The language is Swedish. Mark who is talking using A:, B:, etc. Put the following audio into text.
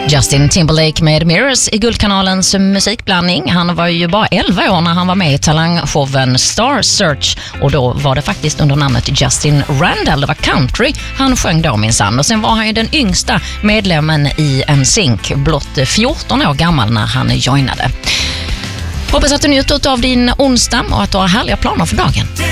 A: Justin Timberlake med Mirrors i Guldkanalens musikblandning. Han var ju bara 11 år när han var med i talangshowen Star Search, och då var det faktiskt under namnet Justin Randall. Det var country han sjöng då minsann, och sen var han ju den yngsta medlemmen i NSYNC, blott 14 år gammal när han joinade. Hoppas att du njuter av din onsdag och att du har härliga planer för dagen.